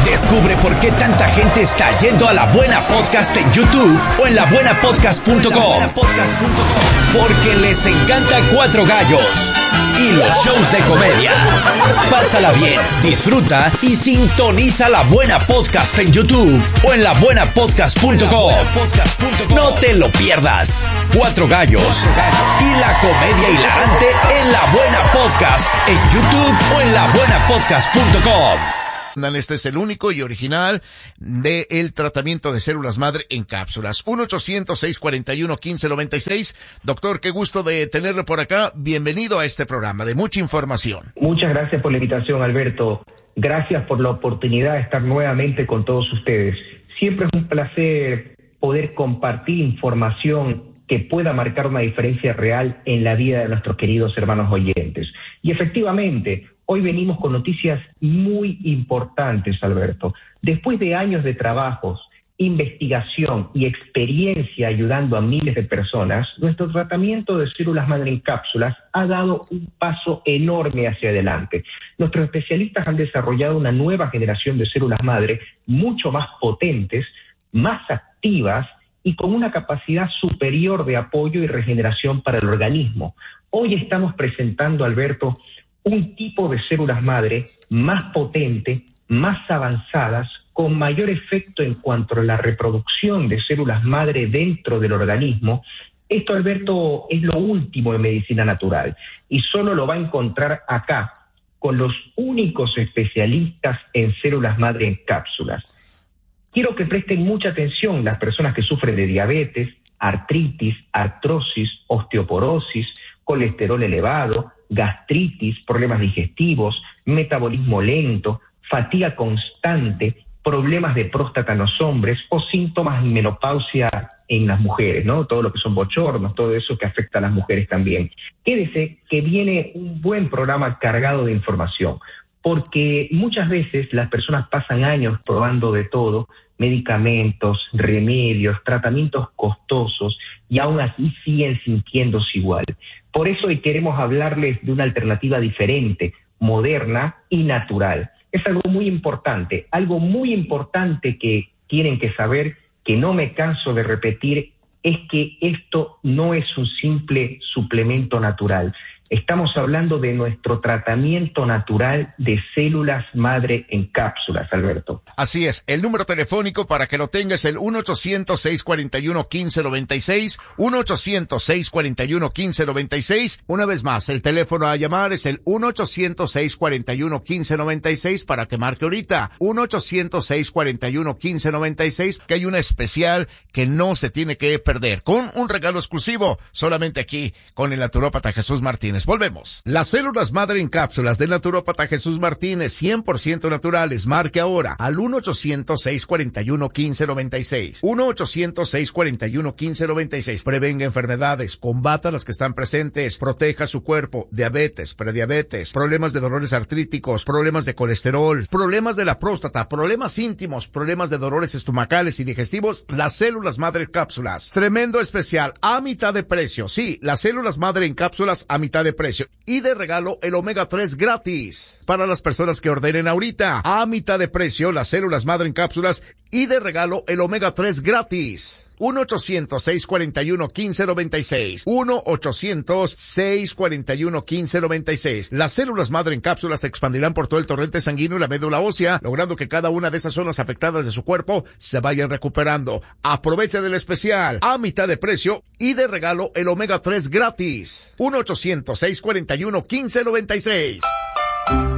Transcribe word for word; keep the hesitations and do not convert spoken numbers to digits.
Descubre por qué tanta gente está yendo a La Buena Podcast en YouTube o en la buena podcast punto com. Porque les encanta Cuatro Gallos y los shows de comedia. Pásala bien, disfruta y sintoniza La Buena Podcast en YouTube o en la buena podcast punto com. No te lo pierdas. Cuatro Gallos y la comedia hilarante en La Buena Podcast en YouTube o en la buena podcast punto com. Este es el único y original del tratamiento de células madre en cápsulas. uno ochocientos, seiscientos cuarenta y uno, uno cinco noventa y seis. Doctor, qué gusto de tenerlo por acá. Bienvenido a este programa de mucha información. Muchas gracias por la invitación, Alberto. Gracias por la oportunidad de estar nuevamente con todos ustedes. Siempre es un placer poder compartir información que pueda marcar una diferencia real en la vida de nuestros queridos hermanos oyentes. Y efectivamente, hoy venimos con noticias muy importantes, Alberto. Después de años de trabajos, investigación y experiencia ayudando a miles de personas, nuestro tratamiento de células madre en cápsulas ha dado un paso enorme hacia adelante. Nuestros especialistas han desarrollado una nueva generación de células madre mucho más potentes, más activas y con una capacidad superior de apoyo y regeneración para el organismo. Hoy estamos presentando, Alberto, un tipo de células madre más potente, más avanzadas, con mayor efecto en cuanto a la reproducción de células madre dentro del organismo. Esto, Alberto, es lo último en medicina natural y solo lo va a encontrar acá, con los únicos especialistas en células madre en cápsulas. Quiero que presten mucha atención las personas que sufren de diabetes, artritis, artrosis, osteoporosis, colesterol elevado, gastritis, problemas digestivos, metabolismo lento, fatiga constante, problemas de próstata en los hombres o síntomas de menopausia en las mujeres, ¿no? Todo lo que son bochornos, todo eso que afecta a las mujeres también. Quédese que viene un buen programa cargado de información, porque muchas veces las personas pasan años probando de todo, medicamentos, remedios, tratamientos costosos, y aún así siguen sintiéndose igual. Por eso hoy queremos hablarles de una alternativa diferente, moderna y natural. Es algo muy importante, algo muy importante que tienen que saber, que no me canso de repetir, es que esto no es un simple suplemento natural. Estamos hablando de nuestro tratamiento natural de células madre en cápsulas, Alberto. Así es, el número telefónico para que lo tengas es el uno ochocientos, seiscientos cuarenta y uno, uno cinco noventa y seis, uno ochocientos, seiscientos cuarenta y uno, uno cinco noventa y seis. Una vez más, el teléfono a llamar es el uno ochocientos, seiscientos cuarenta y uno, uno cinco noventa y seis para que marque ahorita. uno ochocientos, seiscientos cuarenta y uno, uno cinco noventa y seis, que hay una especial que no se tiene que perder, con un regalo exclusivo, solamente aquí, con el naturópata Jesús Martínez. Volvemos. Las células madre en cápsulas del naturópata Jesús Martínez, cien por ciento naturales. Marque ahora al uno ochocientos, seiscientos cuarenta y uno, uno cinco noventa y seis. uno ochocientos, seiscientos cuarenta y uno, uno cinco noventa y seis. Prevenga enfermedades, combata las que están presentes, proteja su cuerpo, diabetes, prediabetes, problemas de dolores artríticos, problemas de colesterol, problemas de la próstata, problemas íntimos, problemas de dolores estomacales y digestivos. Las células madre en cápsulas. Tremendo especial a mitad de precio. Sí, las células madre en cápsulas a mitad de precio. Y de regalo el omega tres gratis. Para las personas que ordenen ahorita, a mitad de precio las células madre en cápsulas y de regalo el omega tres gratis. uno ochocientos, seiscientos cuarenta y uno, uno cinco noventa y seis. uno ochocientos, seiscientos cuarenta y uno, uno cinco noventa y seis. Las células madre en cápsulas se expandirán por todo el torrente sanguíneo y la médula ósea, logrando que cada una de esas zonas afectadas de su cuerpo se vayan recuperando. Aprovecha del especial a mitad de precio y de regalo el omega tres gratis. uno ochocientos, seiscientos cuarenta y uno, uno cinco noventa y seis.